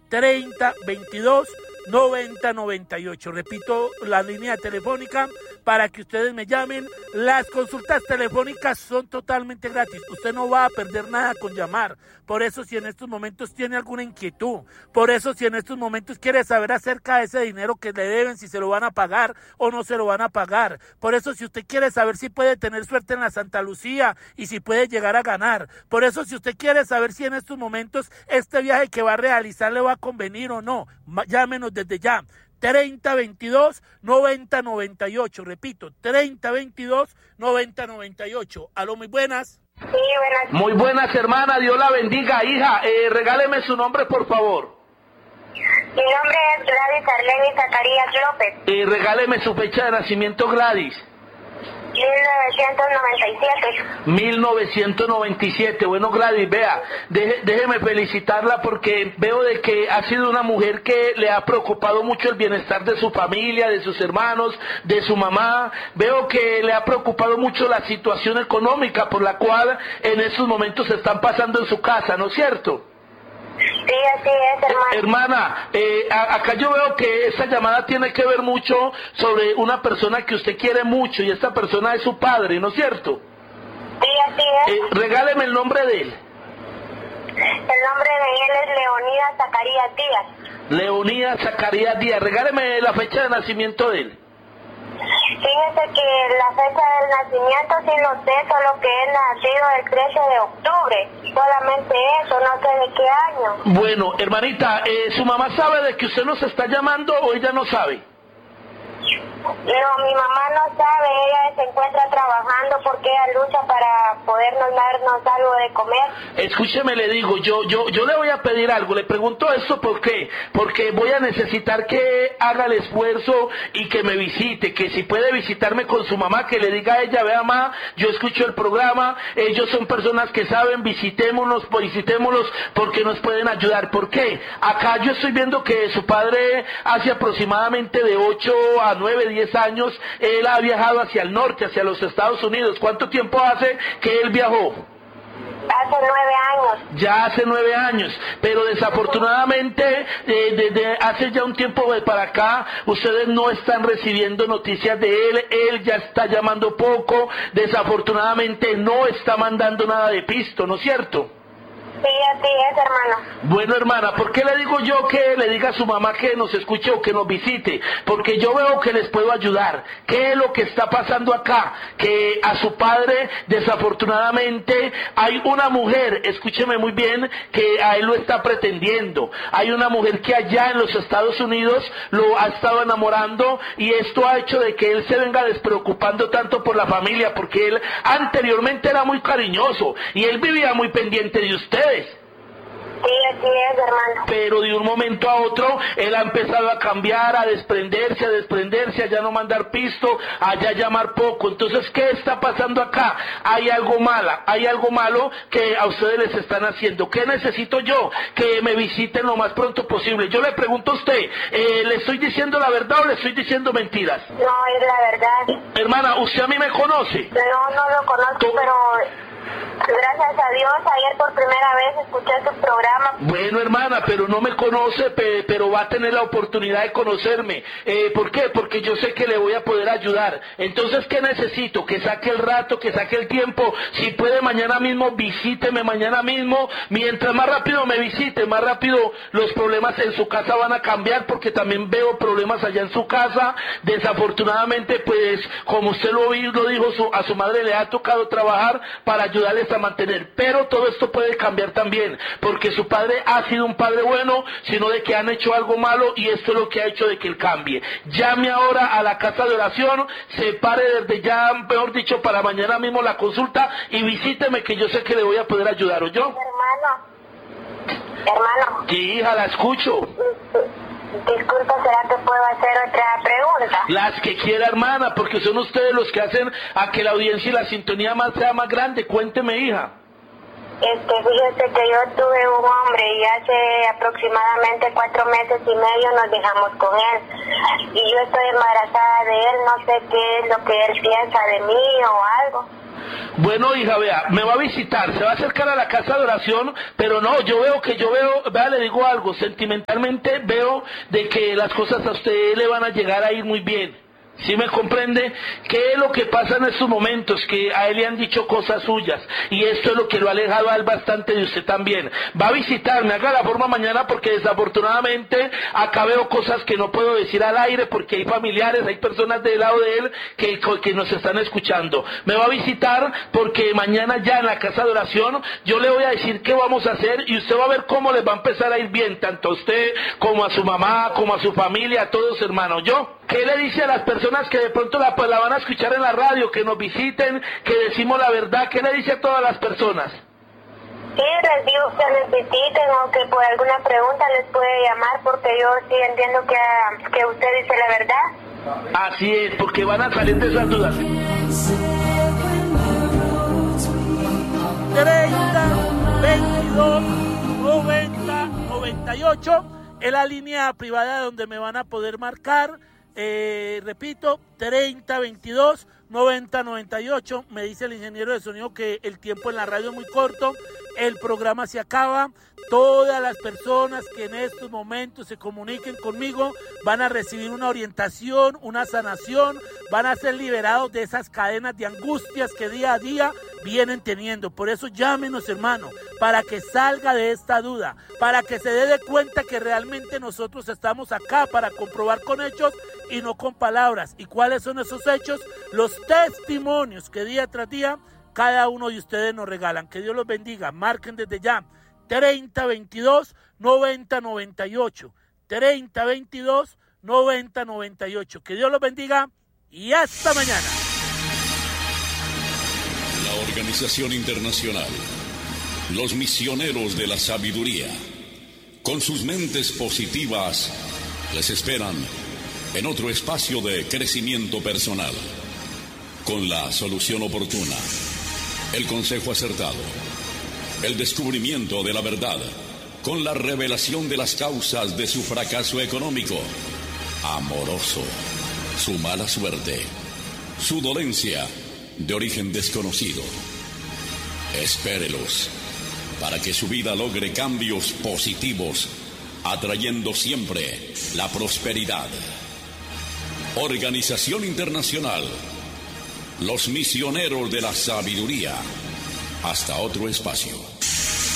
3022-9098. Repito la línea telefónica para que ustedes me llamen. Las consultas telefónicas son totalmente gratis. Usted no va a perder nada con llamar. Por eso, si en estos momentos tiene alguna inquietud, por eso, si en estos momentos quiere saber acerca de ese dinero que le deben, si se lo van a pagar o no se lo van a pagar, por eso, si usted quiere saber si puede tener suerte en la Santa Lucía y si puede llegar a ganar, por eso, si usted quiere saber si en estos momentos este viaje que va a realizar le va a convenir o no, llámenos desde ya. 3022-9098, repito, 3022-9098. Aló, muy buenas. Sí, buenas. Muy buenas, hermana, Dios la bendiga, hija. Regáleme su nombre, por favor. Mi nombre es Gladys Arleni Zacarías López. Regáleme su fecha de nacimiento, Gladys. 1997. Bueno, Gladys, vea, déjeme felicitarla porque veo de que ha sido una mujer que le ha preocupado mucho el bienestar de su familia, de sus hermanos, de su mamá. Veo que le ha preocupado mucho la situación económica por la cual en estos momentos están pasando en su casa, ¿no es cierto? Sí, así es, hermano. Hermana, acá yo veo que esta llamada tiene que ver mucho sobre una persona que usted quiere mucho y esta persona es su padre, ¿no es cierto? Sí, así es. Regáleme el nombre de él. El nombre de él es Leonidas Zacarías Díaz. Leonidas Zacarías Díaz. Regáleme la fecha de nacimiento de él. Fíjese que la fecha del nacimiento sí lo sé, solo que es nacido el 13 de octubre. Solamente eso, no sé de qué año. Bueno, hermanita, ¿su mamá sabe de que usted nos está llamando o ella no sabe? No, mi mamá no sabe, ella se encuentra trabajando porque ella lucha para podernos darnos algo de comer. Escúcheme, le digo, yo le voy a pedir algo, le pregunto esto ¿por qué? Porque voy a necesitar que haga el esfuerzo y que me visite, que si puede visitarme con su mamá, que le diga a ella, vea mamá, yo escucho el programa, ellos son personas que saben, visitémonos porque nos pueden ayudar. ¿Por qué? Acá yo estoy viendo que su padre hace aproximadamente de 8 a 9, 10 años, él ha viajado hacia el norte, hacia los Estados Unidos. ¿Cuánto tiempo hace que él viajó? Hace 9 años. Ya hace 9 años, pero desafortunadamente desde hace ya un tiempo para acá ustedes no están recibiendo noticias de él ya está llamando poco, desafortunadamente no está mandando nada de pisto, ¿no es cierto? Sí, así es, hermano. Bueno, hermana, ¿por qué le digo yo que le diga a su mamá que nos escuche o que nos visite? Porque yo veo que les puedo ayudar. ¿Qué es lo que está pasando acá? Que a su padre, desafortunadamente, hay una mujer, escúcheme muy bien, que a él lo está pretendiendo. Hay una mujer que allá en los Estados Unidos lo ha estado enamorando y esto ha hecho de que él se venga despreocupando tanto por la familia, porque él anteriormente era muy cariñoso y él vivía muy pendiente de usted. Sí, así es, hermano. Pero de un momento a otro, él ha empezado a cambiar, a desprenderse, a ya no mandar pisto, a ya llamar poco. Entonces, ¿qué está pasando acá? Hay algo malo que a ustedes les están haciendo. ¿Qué necesito yo? Que me visiten lo más pronto posible. Yo le pregunto a usted, ¿le estoy diciendo la verdad o le estoy diciendo mentiras? No, es la verdad. Hermana, ¿usted a mí me conoce? No lo conozco, pero... Gracias a Dios, ayer por primera vez escuché su programa. Bueno, hermana, pero no me conoce, pero va a tener la oportunidad de conocerme. ¿Por qué? Porque yo sé que le voy a poder ayudar. Entonces, ¿qué necesito? Que saque el rato, que saque el tiempo. Si puede mañana mismo, visíteme mañana mismo. Mientras más rápido me visite, más rápido los problemas en su casa van a cambiar, porque también veo problemas allá en su casa. Desafortunadamente, pues, como usted lo dijo, a su madre le ha tocado trabajar para ayudarles a mantener, pero todo esto puede cambiar también, porque su padre ha sido un padre bueno, sino de que han hecho algo malo y esto es lo que ha hecho de que él cambie. Llame ahora a la casa de oración, se pare desde ya, mejor dicho, para mañana mismo la consulta y visíteme, que yo sé que le voy a poder ayudar, ¿o yo? Hermano. Sí, hija, la escucho. Disculpa, ¿será que puedo hacer otra pregunta? Las que quiera, hermana, porque son ustedes los que hacen a que la audiencia y la sintonía sea más grande. Cuénteme, hija. Fíjese que yo tuve un hombre y hace aproximadamente 4 meses y medio nos dejamos con él. Y yo estoy embarazada de él, no sé qué es lo que él piensa de mí o algo. Bueno, hija, vea, me va a visitar, se va a acercar a la casa de oración, pero no, yo veo, vea, le digo algo, sentimentalmente veo de que las cosas a usted le van a llegar a ir muy bien. ¿Sí me comprende? ¿Qué es lo que pasa en estos momentos? Que a él le han dicho cosas suyas, y esto es lo que lo ha alejado a él bastante de usted también. Va a visitarme, haga la forma mañana, porque desafortunadamente acá veo cosas que no puedo decir al aire, porque hay familiares, hay personas del lado de él que nos están escuchando. Me va a visitar porque mañana ya en la casa de oración yo le voy a decir qué vamos a hacer, y usted va a ver cómo les va a empezar a ir bien, tanto a usted como a su mamá, como a su familia, a todos, hermanos. ¿Qué le dice a las personas que de pronto la van a escuchar en la radio, que nos visiten, que decimos la verdad? ¿Qué le dice a todas las personas? Sí, les digo que les visiten, o que por alguna pregunta les puede llamar, porque yo sí entiendo que usted dice la verdad. Así es, porque van a salir de esas dudas. 30, 22, 90, 98 es la línea privada donde me van a poder marcar. Repito, 30, 22, 90, 98. Me dice el ingeniero de sonido que el tiempo en la radio es muy corto, el programa se acaba. Todas las personas que en estos momentos se comuniquen conmigo van a recibir una orientación, una sanación, van a ser liberados de esas cadenas de angustias que día a día vienen teniendo. Por eso llámenos, hermano, para que salga de esta duda, para que se dé de cuenta que realmente nosotros estamos acá para comprobar con hechos y no con palabras. ¿Y cuáles son esos hechos? Los testimonios que día tras día cada uno de ustedes nos regalan. Que Dios los bendiga. Marquen desde ya 3022 9098. 3022 9098. Que Dios los bendiga y hasta mañana. La Organización Internacional, los misioneros de la sabiduría, con sus mentes positivas, les esperan en otro espacio de crecimiento personal, con la solución oportuna, el consejo acertado, el descubrimiento de la verdad, con la revelación de las causas de su fracaso económico, amoroso, su mala suerte, su dolencia de origen desconocido. Espérelos para que su vida logre cambios positivos, atrayendo siempre la prosperidad. Organización Internacional, los misioneros de la sabiduría. Hasta otro espacio.